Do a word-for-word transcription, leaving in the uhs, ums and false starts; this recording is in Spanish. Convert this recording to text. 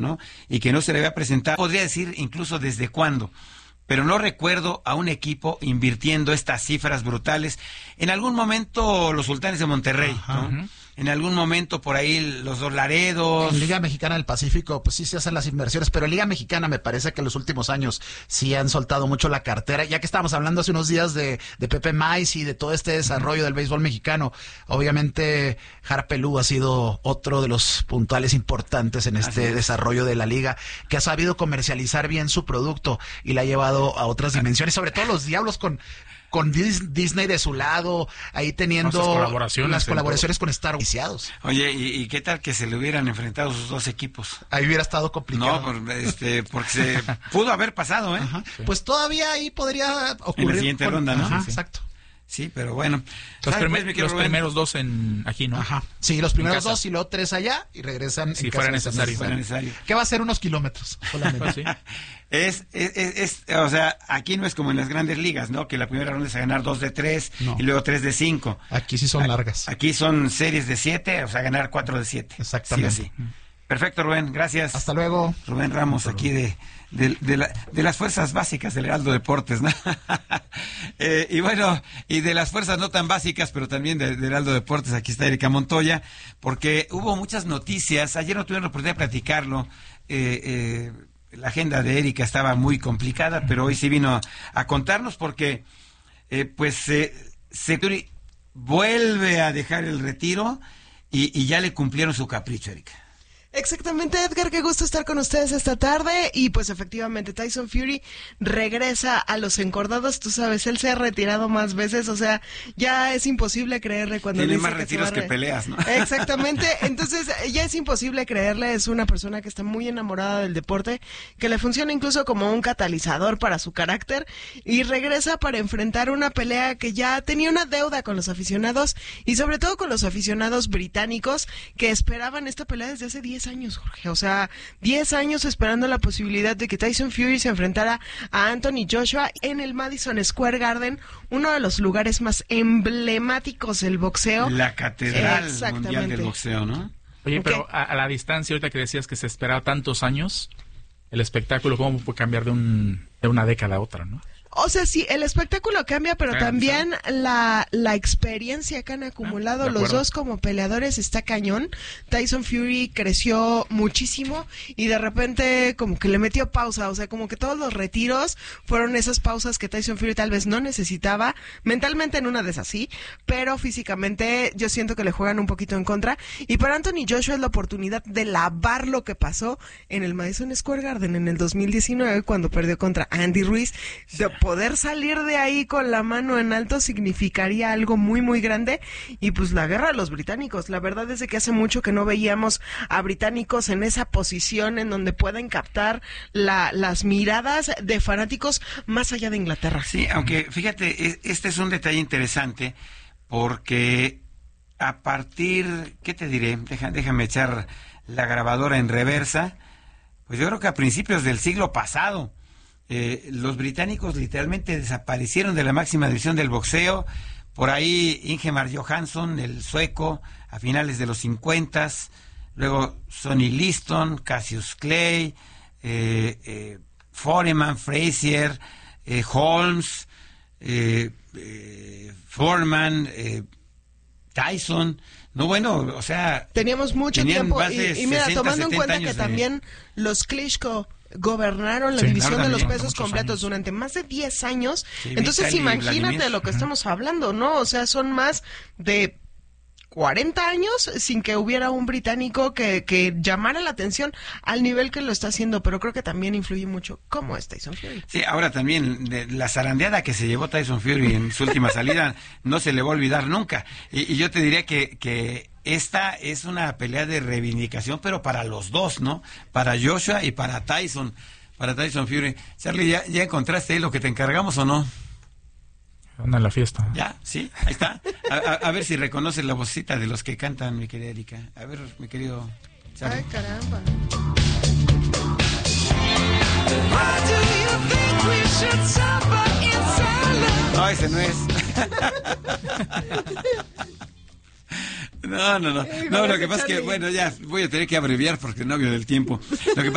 ¿no? Y que no se le había presentado, podría decir incluso desde cuándo, pero no recuerdo a un equipo invirtiendo estas cifras brutales. En algún momento los Sultanes de Monterrey, Ajá, ¿no? En algún momento por ahí los dos Laredos. En Liga Mexicana del Pacífico, pues sí se hacen las inversiones, pero en Liga Mexicana me parece que en los últimos años sí han soltado mucho la cartera. Ya que estábamos hablando hace unos días de, de Pepe Maiz y de todo este desarrollo del béisbol mexicano, obviamente Harpelú ha sido otro de los puntuales importantes en este desarrollo de la liga, que ha sabido comercializar bien su producto y la ha llevado a otras dimensiones, sobre todo los Diablos con... con Disney de su lado, ahí teniendo colaboraciones las colaboraciones con Star Wars. Oye, ¿y, ¿y qué tal que se le hubieran enfrentado sus dos equipos? Ahí hubiera estado complicado. No, por, este, porque se pudo haber pasado, ¿eh? Ajá. Sí. Pues todavía ahí podría ocurrir. En la siguiente con... ronda, ¿no? Ajá, sí, sí. Exacto. Sí, pero bueno. Los, primer, los primeros dos en aquí, ¿no? Ajá. Sí, los primeros dos y luego tres allá y regresan si en fuera casa necesario. fuera necesario. ¿Qué va a ser unos kilómetros solamente? Pues sí. Es, es, es, es, o sea, aquí no es como en las grandes ligas, ¿no? Que la primera ronda es a ganar dos de tres no. y luego tres de cinco. Aquí sí son largas. Aquí son series de siete, o sea, ganar cuatro de siete. Exactamente. Sí, así. Perfecto, Rubén, gracias. Hasta luego. Rubén Ramos, aquí de, de, de, la, de las fuerzas básicas del Heraldo Deportes, ¿no? eh, y bueno, y de las fuerzas no tan básicas, pero también de, de Heraldo Deportes, aquí está Erika Montoya, porque hubo muchas noticias, ayer no tuvieron la oportunidad de platicarlo, eh, eh, la agenda de Erika estaba muy complicada, pero hoy sí vino a, a contarnos porque, eh, pues, eh, Securi vuelve a dejar el retiro y, y ya le cumplieron su capricho, Erika. Exactamente, Edgar, qué gusto estar con ustedes esta tarde. Y pues efectivamente Tyson Fury regresa a los encordados. Tú sabes, él se ha retirado más veces, o sea, ya es imposible creerle cuando tiene dice más que retiros se va a re... que peleas, ¿no? Exactamente, entonces ya es imposible creerle. Es una persona que está muy enamorada del deporte, que le funciona incluso como un catalizador para su carácter, y regresa para enfrentar una pelea que ya tenía una deuda con los aficionados y sobre todo con los aficionados británicos que esperaban esta pelea desde hace diez años, Jorge. O sea, diez años esperando la posibilidad de que Tyson Fury se enfrentara a Anthony Joshua en el Madison Square Garden, uno de los lugares más emblemáticos del boxeo. La catedral mundial del boxeo, ¿no? Oye, Okay. pero a, a la distancia, ahorita que decías que se esperaba tantos años, el espectáculo, ¿cómo puede cambiar de, un, de una década a otra, no? O sea, sí, el espectáculo cambia, pero Claro, también la, la experiencia que han acumulado Ah, de los acuerdo. dos como peleadores está cañón. Tyson Fury creció muchísimo y de repente como que le metió pausa, o sea, como que todos los retiros fueron esas pausas que Tyson Fury tal vez no necesitaba, mentalmente en una de esas sí, pero físicamente yo siento que le juegan un poquito en contra. Y para Anthony Joshua es la oportunidad de lavar lo que pasó en el Madison Square Garden en el dos mil diecinueve cuando perdió contra Andy Ruiz. De poder salir de ahí con la mano en alto significaría algo muy muy grande. Y pues la guerra de los británicos, la verdad es de que hace mucho que no veíamos a británicos en esa posición en donde pueden captar la, las miradas de fanáticos más allá de Inglaterra. Sí, aunque fíjate, este es un detalle interesante porque a partir, ¿qué te diré? Deja, déjame echar la grabadora en reversa. Pues yo creo que a principios del siglo pasado Eh, los británicos literalmente desaparecieron de la máxima división del boxeo. Por ahí Ingemar Johansson, el sueco, a finales de los cincuentas, luego Sonny Liston, Cassius Clay, eh, eh, Foreman, Frazier, eh, Holmes, eh, eh, Foreman, eh, Tyson. No, bueno, o sea, teníamos mucho tiempo y, y mira, sesenta, tomando en cuenta que de... también los Klitschko gobernaron la sí, división claro, de los también, pesos completos años. durante más de diez años. Sí, Entonces Vitaly imagínate Vladimir. de lo que estamos hablando, ¿no? O sea, son más de cuarenta años sin que hubiera un británico que, que llamara la atención al nivel que lo está haciendo, pero creo que también influye mucho cómo es Tyson Fury. Sí, ahora también de la zarandeada que se llevó Tyson Fury en su última salida no se le va a olvidar nunca. Y, y yo te diría que, que esta es una pelea de reivindicación, pero para los dos, ¿no? Para Joshua y para Tyson, para Tyson Fury. Charlie, ¿ya, ya encontraste ahí lo que te encargamos o no? Anda en la fiesta. Ya, sí, ahí está. A, a, a ver si reconoces la vocita de los que cantan, mi querida Erika. A ver, mi querido Charlie. Ay, caramba. No, ese no es. No, no, no. No, lo que pasa es que, bueno, ya voy a tener que abreviar porque no veo del tiempo. Lo que pasa